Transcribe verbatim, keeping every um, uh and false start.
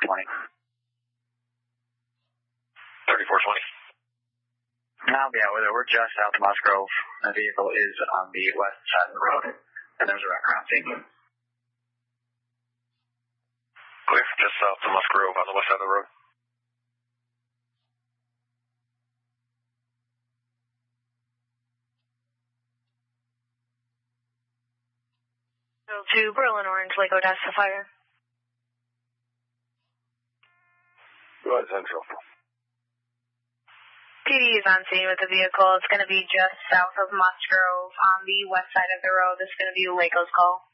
twenty. thirty-four twenty. I'll be out with it. We're just south of Musgrove. The vehicle is on the west side of the road, and there's a wraparound scene. Clear, just south of Musgrove on the west side of the road. To Berlin Orange, Lake Odessa Fire. Go ahead, Central. P D is on scene with the vehicle. It's going to be just south of Musgrove on the west side of the road. This is going to be Waco's call.